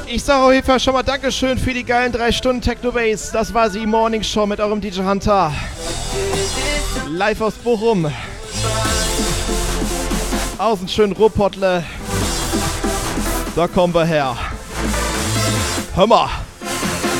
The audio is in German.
Ich sage auf jeden Fall schon mal Dankeschön für die geilen 3 Stunden Techno Bass. Das war die Morning Show mit eurem DJ Hunter. Live aus Bochum. Aus dem schönen Ruhrpottle. Da kommen wir her. Hör mal.